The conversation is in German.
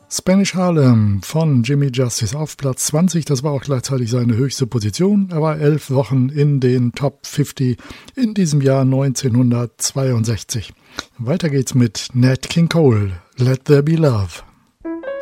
Spanish Harlem von Jimmy Justice auf Platz 20. Das war auch gleichzeitig seine höchste Position. Er war 11 Wochen in den Top 50 in diesem Jahr 1962. Weiter geht's mit Nat King Cole, Let There Be Love.